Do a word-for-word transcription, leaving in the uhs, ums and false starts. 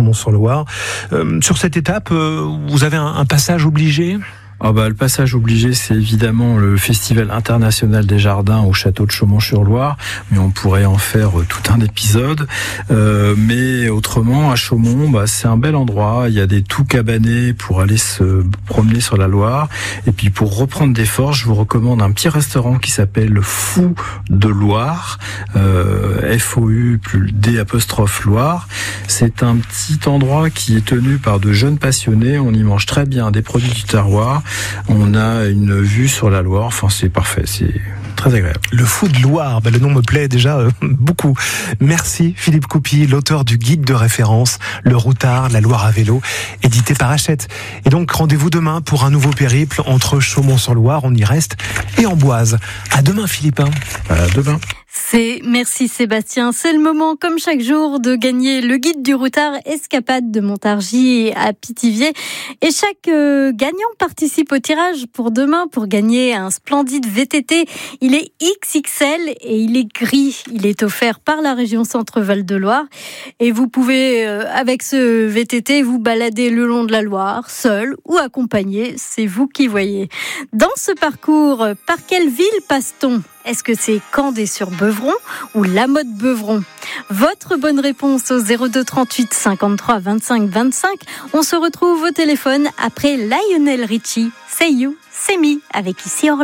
Chaumont-sur-Loire. Euh, sur cette étape, euh, vous avez un, un passage obligé ? Ah bah, le passage obligé, c'est évidemment le Festival international des jardins au château de Chaumont-sur-Loire, mais on pourrait en faire tout un épisode. Euh, mais autrement, à Chaumont, bah, c'est un bel endroit. Il y a des tout cabanets pour aller se promener sur la Loire. Et puis pour reprendre des forces, je vous recommande un petit restaurant qui s'appelle le Fou de Loire, euh, F O U plus D apostrophe Loire. C'est un petit endroit qui est tenu par de jeunes passionnés. On y mange très bien des produits du terroir. On a une vue sur la Loire, enfin c'est parfait, c'est très agréable. Le Fou de Loire, ben le nom me plaît déjà euh, beaucoup. Merci Philippe Coupy, l'auteur du guide de référence Le Routard, la Loire à vélo, édité par Hachette. Et donc rendez-vous demain pour un nouveau périple entre Chaumont-sur-Loire, on y reste, et Amboise. À demain Philippe. À demain. C'est, merci Sébastien, c'est le moment comme chaque jour de gagner le guide du Routard Escapade de Montargis à Pithiviers. Et chaque euh, gagnant participe au tirage pour demain pour gagner un splendide V T T. Il est X X L et il est gris. Il est offert par la région Centre-Val de Loire. Et vous pouvez, euh, avec ce V T T, vous balader le long de la Loire, seul ou accompagné. C'est vous qui voyez. Dans ce parcours, par quelle ville passe-t-on ? Est-ce que c'est Candé-sur-Beuvron ou La Motte-Beuvron ? Votre bonne réponse au zéro deux trente-huit cinquante-trois vingt-cinq vingt-cinq. On se retrouve au téléphone après Lionel Richie. Say You, C'est Me, avec ici Orléans.